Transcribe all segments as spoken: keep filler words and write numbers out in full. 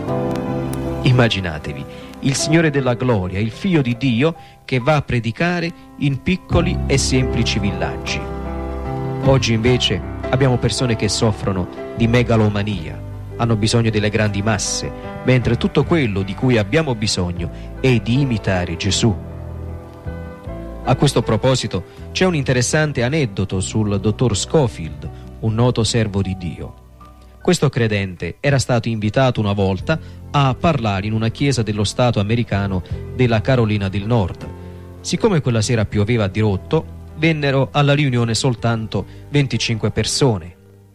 Immaginatevi il Signore della Gloria, il Figlio di Dio, che va a predicare in piccoli e semplici villaggi. Oggi invece abbiamo persone che soffrono di megalomania, hanno bisogno delle grandi masse, mentre tutto quello di cui abbiamo bisogno è di imitare Gesù. A questo proposito c'è un interessante aneddoto sul dottor Scofield, un noto servo di Dio. Questo credente era stato invitato una volta a parlare in una chiesa dello Stato americano della Carolina del Nord. Siccome quella sera pioveva a dirotto, vennero alla riunione soltanto venticinque persone.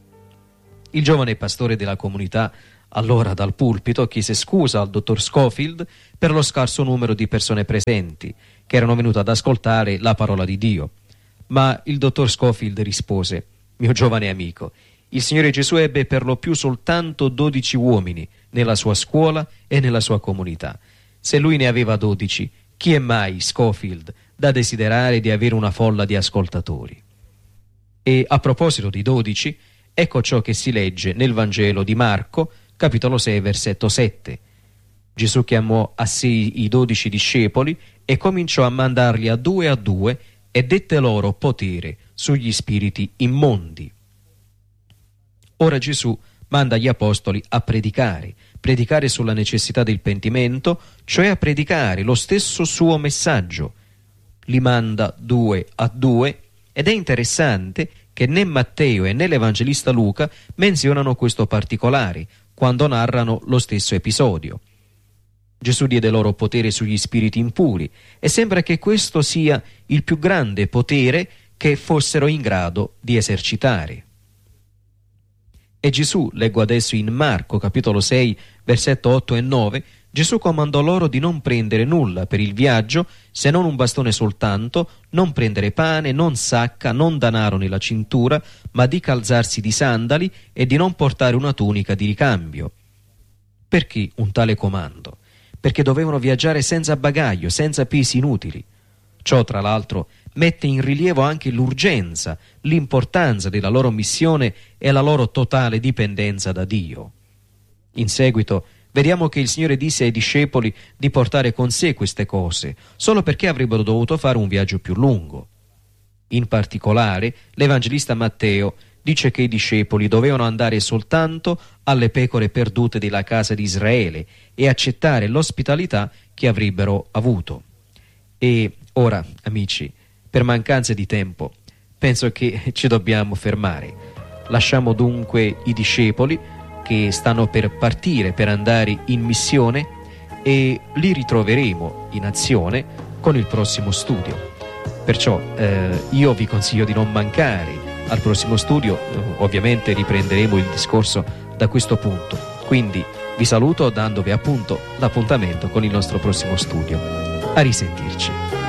Il giovane pastore della comunità, allora dal pulpito, chiese scusa al dottor Scofield per lo scarso numero di persone presenti che erano venute ad ascoltare la parola di Dio. Ma il dottor Scofield rispose: mio giovane amico, il Signore Gesù ebbe per lo più soltanto dodici uomini nella sua scuola e nella sua comunità. Se lui ne aveva dodici, chi è mai, Scofield, da desiderare di avere una folla di ascoltatori? E a proposito di dodici, ecco ciò che si legge nel Vangelo di Marco, capitolo sei, versetto sette. Gesù chiamò a sé i dodici discepoli e cominciò a mandarli a due a due e dette loro potere sugli spiriti immondi. Ora Gesù manda gli apostoli a predicare, predicare sulla necessità del pentimento, cioè a predicare lo stesso suo messaggio. Li manda due a due ed è interessante che né Matteo e né l'Evangelista Luca menzionano questo particolare quando narrano lo stesso episodio. Gesù diede loro potere sugli spiriti impuri e sembra che questo sia il più grande potere che fossero in grado di esercitare. E Gesù, leggo adesso in Marco capitolo sei, versetto otto e nove, Gesù comandò loro di non prendere nulla per il viaggio, se non un bastone soltanto, non prendere pane, non sacca, non danaro nella cintura, ma di calzarsi di sandali e di non portare una tunica di ricambio. Perché un tale comando? Perché dovevano viaggiare senza bagaglio, senza pesi inutili. Ciò, tra l'altro, mette in rilievo anche l'urgenza, l'importanza della loro missione e la loro totale dipendenza da Dio. In seguito vediamo che il Signore disse ai discepoli di portare con sé queste cose, solo perché avrebbero dovuto fare un viaggio più lungo. In particolare, l'Evangelista Matteo dice che i discepoli dovevano andare soltanto alle pecore perdute della casa di Israele e accettare l'ospitalità che avrebbero avuto. E ora, amici, per mancanza di tempo, penso che ci dobbiamo fermare. Lasciamo dunque i discepoli che stanno per partire per andare in missione e li ritroveremo in azione con il prossimo studio. Perciò eh, io vi consiglio di non mancare al prossimo studio. Ovviamente riprenderemo il discorso da questo punto, quindi vi saluto dandovi appunto l'appuntamento con il nostro prossimo studio. A risentirci.